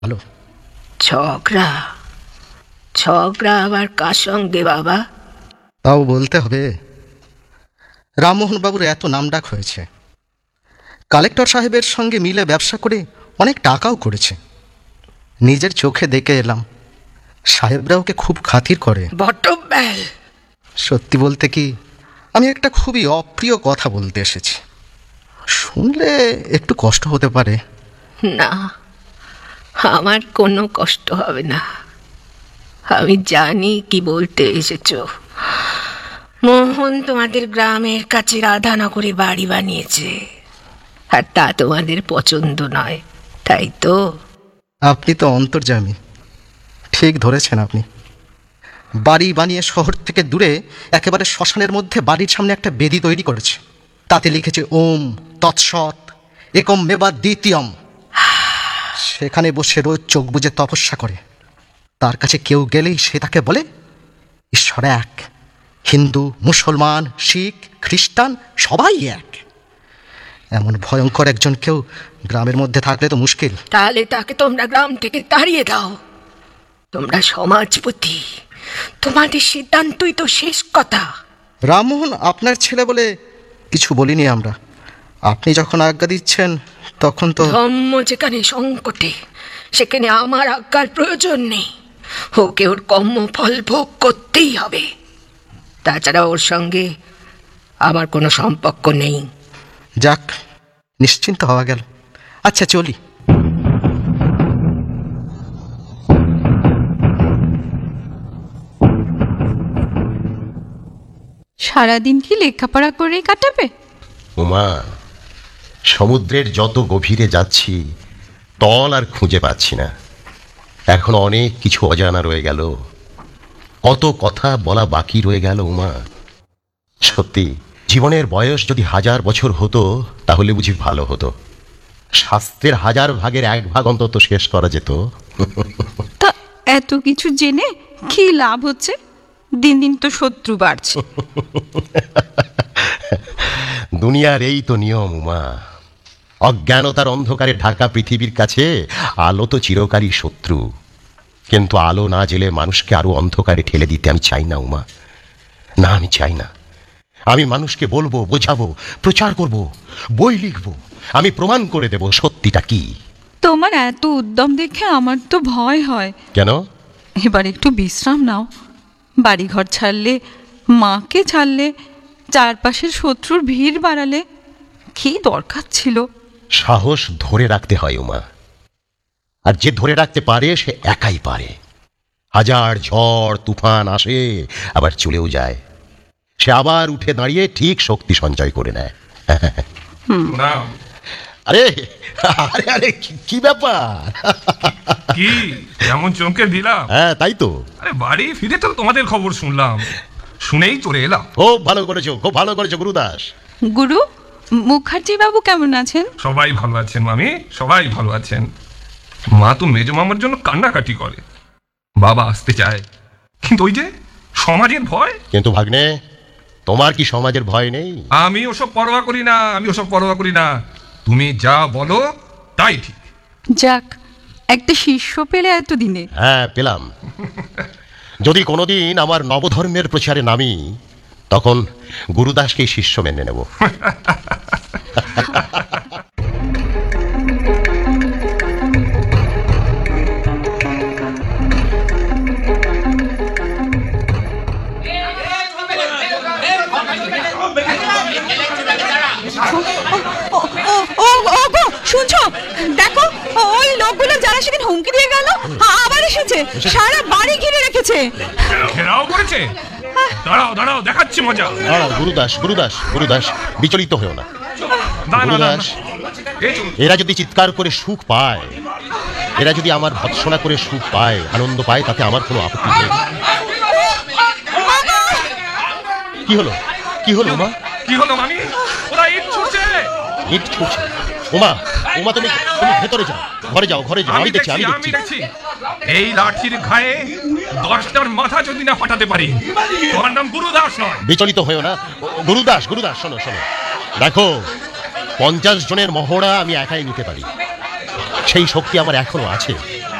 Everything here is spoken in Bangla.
হ্যালো। ঝগড়া? ঝগড়া আবার কার সঙ্গে বাবা? তাও বলতে হবে। রামমোহন বাবুর এত নামডাক হয়েছে, কালেক্টর সাহেবের সঙ্গে মিলে ব্যবসা করে অনেক টাকাও করেছে। নিজের চোখে দেখে এলাম, সাহেবরা ওকে খুব খাতির করে। বটব্যাল! সত্যি বলতে কি, আমি একটা খুবই অপ্রিয় কথা বলতে এসেছি। শুনলে একটু কষ্ট হতে পারে। না, আমার কোনো কষ্ট হবে না। আমি জানি কি বলতে এসেছো। মোহন তোমাদের গ্রামের কাছে রাধানগরে বাড়ি বানিয়েছে, আর তা তোমাদের পছন্দ নয়, তাই তো? আপনি তো অন্তর্যামী, ঠিক ধরেছেন আপনি। বাড়ি বানিয়ে শহর থেকে দূরে একেবারে শ্মশানের মধ্যে বাড়ির সামনে একটা বেদি তৈরি করেছে। তাতে লিখেছে ওম তৎসৎ একম মেবা দ্বিতীয়ম। সেখানে বসে রোজ চোখ বুজে তপস্যা করে। তার কাছে কেউ গেলেই সে তাকে বলে ঈশ্বর এক, হিন্দু মুসলমান শিখ খ্রিস্টান সবাই এক। এমন ভয়ঙ্কর একজন কেউ গ্রামের মধ্যে থাকলে তো মুশকিল। তাহলে তাকে তোমরা গ্রাম থেকে তাড়িয়ে দাও। তোমরা সমাজপতি, তোমাদের সিদ্ধান্তই তো শেষ কথা। রামমোহন আপনার ছেলে বলে কিছু বলিনি আমরা। আপনি যখন আজ্ঞা দিচ্ছেন তখন তো। ধর্ম যেখানে সংকটে, সেখানে আমার আজ্ঞার প্রয়োজন নেই। ওকে ওর কর্মফল ভোগ করতেই হবে। তাছাড়া ওর সঙ্গে আমার কোনো সম্পর্ক নেই। যাক, নিশ্চিন্ত হওয়া গেল। আচ্ছা চলি। সারাদিন কি লেখাপড়া করেই কাটাবে? উমা, সমুদ্রের যত গভীরে যাচ্ছি তল আর খুঁজে পাচ্ছি না। এখন অনেক কিছু অজানা রয়ে গেল, কত কথা বলা বাকি রয়ে গেল। উমা, সত্যি জীবনের বয়স যদি 1000 বছর হতো তাহলে বুঝি ভালো হতো। শাস্ত্রের 1000 ভাগের 1 ভাগ অন্তত শেষ করা যেত। তা এত কিছু জেনে কি লাভ হচ্ছে? দিন দিন তো শত্রু বাড়ছে। দুনিয়ার এই তো নিয়ম উমা। অজ্ঞানতার অন্ধকারে ঢাকা পৃথিবীর কাছে আলো তো চিরকালই শত্রু। কিন্তু আলো না জেলে মানুষকে আরো অন্ধকারে ঠেলে দিতে আমি চাই না উমা। না, আমি চাই না। আমি মানুষকে বলবো, বোঝাবো, প্রচার করব, বই লিখব, আমি প্রমাণ করে দেব সত্যিটা কি। তোমার এত উদ্যম দেখে আমার তো ভয় হয়। কেন? এবার একটু বিশ্রাম নাও। বাড়িঘর ছাড়লে, মাকে ছাড়লে, চারপাশের শত্রুর ভিড় বাড়ালে, কি দরকার ছিল? সাহস ধরে রাখতে হয় উমা, আর যে ধরে রাখতে পারে সে একাই পারে। 1000 ঝড় তুফান আসে আবার চলেও যায়, সে আবার উঠে দাঁড়িয়ে ঠিক শক্তি সঞ্চয় করে নেয়। আরে আরে আরে কি ব্যাপার? কি যেমন চমকে দিলাম? হ্যাঁ তাই তো। আরে বাড়ি ফিরে তো তোমাদের খবর শুনলাম, শুনেই চলে এলাম। খুব ভালো করেছো, খুব ভালো করেছো গুরুদাস। গুরু, মুখার্জি বাবু কেমন আছেন? সবাই ভালো আছেন মামি, সবাই ভালো আছেন। মা তো মেজো মামার জন্য কান্নাকাটি করে, বাবা আসতে চায়, কিন্তু ওই যে সমাজের ভয়। কিন্তু ভাগ্নে, তোমার কি সমাজের ভয় নেই? আমি ওসব পরোয়া করি না, আমি ওসব পরোয়া করি না। তুমি যা বলো তাই ঠিক। যাক, একটা শিষ্য পেলে এতদিনে। হ্যাঁ পেলাম। যদি কোনোদিন আমার নবধর্মের প্রচারে নামি, তখন গুরুদাসকে শিষ্য মেনে নেব। শুনছো? দেখো, ওই লোকগুলো যারা সেদিন হুমকি দিয়ে গেল আবার এসেছে, সারা বাড়ি ঘিরে রেখেছে। ঘেরাও করেছে। দাঁড়াও দাঁড়াও, দেখাচ্ছি মজা। গুরুদাস গুরুদাস গুরুদাস, বিচলিত হয়েও না। গুরুদাস, এরা যদি চিৎকার করে সুখ পায়, এরা যদি আমার ভৎসনা করে সুখ পায়, আনন্দ পায়, তাতে আমার কোনো আপত্তি নেই। কি হলো? কি হলো মা? কি হলো মামি? ওরা ইট ছুটছে। ইট ছুটছে? ওমা, ওমা তুমি ভেতরে যাও, ঘরে যাও, ঘরে যাও। আমি দেখছি। এই লাঠির ঘায়ে 10টার মাথা যদি না ফাটাতে পারি, তোমার নাম গুরুদাস নয়। বিচলিত হয়েও না। গুরুদাস গুরুদাস, শোনো শোনো, দেখো 50 জনের মহড়া আমি একাই নিতে পারি, সেই শক্তি আমার এখনো আছে।